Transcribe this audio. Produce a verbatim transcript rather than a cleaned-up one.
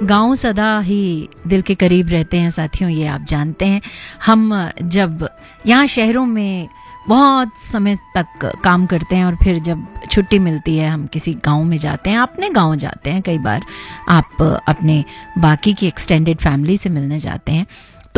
गांव सदा ही दिल के करीब रहते हैं साथियों, ये आप जानते हैं। हम जब यहाँ शहरों में बहुत समय तक काम करते हैं और फिर जब छुट्टी मिलती है हम किसी गांव में जाते हैं, अपने गांव जाते हैं, कई बार आप अपने बाकी की एक्सटेंडेड फैमिली से मिलने जाते हैं,